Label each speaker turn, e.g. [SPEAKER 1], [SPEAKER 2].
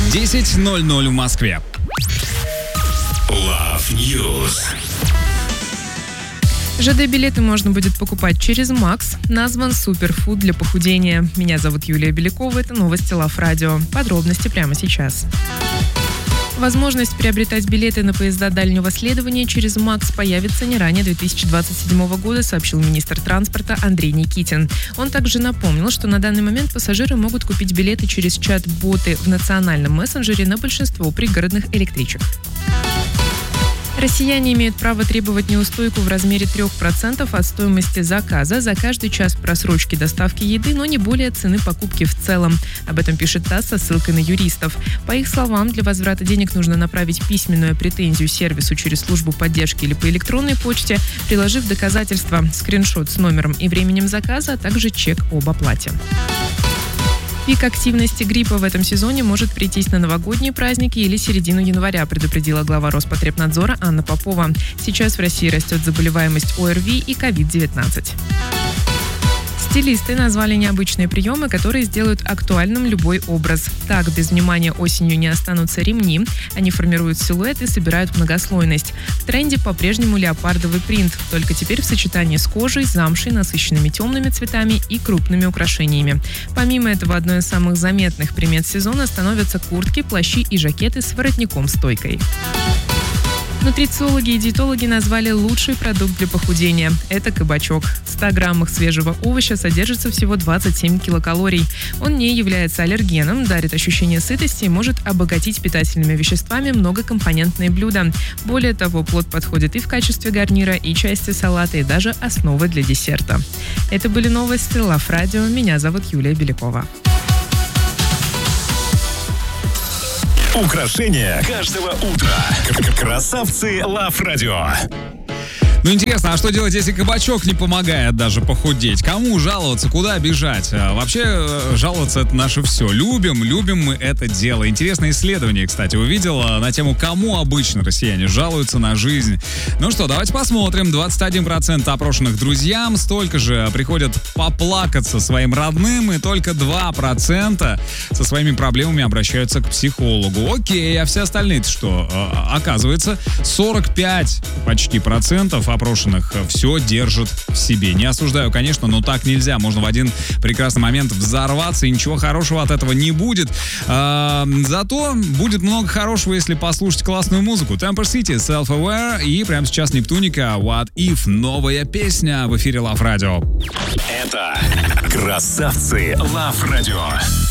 [SPEAKER 1] 10:00 в Москве.
[SPEAKER 2] Love News.
[SPEAKER 3] ЖД-билеты можно будет покупать через Макс. Назван суперфуд для похудения. Меня зовут Юлия Белякова. Это новости Love Radio. Подробности прямо сейчас. Возможность приобретать билеты на поезда дальнего следования через МАКС появится не ранее 2027 года, сообщил министр транспорта Андрей Никитин. Он также напомнил, что на данный момент пассажиры могут купить билеты через чат-боты в национальном мессенджере на большинство пригородных электричек. Россияне имеют право требовать неустойку в размере 3% от стоимости заказа за каждый час просрочки доставки еды, но не более цены покупки в целом. Об этом пишет ТАСС со ссылкой на юристов. По их словам, для возврата денег нужно направить письменную претензию сервису через службу поддержки или по электронной почте, приложив доказательства, скриншот с номером и временем заказа, а также чек об оплате. Пик активности гриппа в этом сезоне может прийтись на новогодние праздники или середину января, предупредила глава Роспотребнадзора Анна Попова. Сейчас в России растет заболеваемость ОРВИ и COVID-19. Стилисты назвали необычные приемы, которые сделают актуальным любой образ. Так, без внимания осенью не останутся ремни. Они формируют силуэт и собирают многослойность. В тренде по-прежнему леопардовый принт, только теперь в сочетании с кожей, замшей, насыщенными темными цветами и крупными украшениями. Помимо этого, одной из самых заметных примет сезона становятся куртки, плащи и жакеты с воротником-стойкой. Нутрициологи и диетологи назвали лучший продукт для похудения. Это кабачок. В 100 граммах свежего овоща содержится всего 27 килокалорий. Он не является аллергеном, дарит ощущение сытости и может обогатить питательными веществами многокомпонентные блюда. Более того, плод подходит и в качестве гарнира, и части салата, и даже основы для десерта. Это были новости Love Radio. Меня зовут Юлия Белякова.
[SPEAKER 2] Украшения каждого утра. Красавцы Love Radio.
[SPEAKER 1] Ну, интересно, а что делать, если кабачок не помогает даже похудеть? Кому жаловаться, куда бежать? Вообще, жаловаться — это наше все. Любим мы это дело. Интересное исследование, кстати, увидел на тему, кому обычно россияне жалуются на жизнь. Ну что, давайте посмотрим. 21% опрошенных друзьям, столько же приходят поплакаться своим родным, и только 2% со своими проблемами обращаются к психологу. Окей, а все остальные-то что? Оказывается, 45 почти процентов опрошенных все держат в себе. Не осуждаю, конечно, но так нельзя. Можно в один прекрасный момент взорваться, и ничего хорошего от этого не будет. Зато будет много хорошего, если послушать классную музыку. Temper City, Self-Aware, и прямо сейчас Нептуника, What If, новая песня в эфире Love Radio.
[SPEAKER 2] Это Красавцы Love Radio.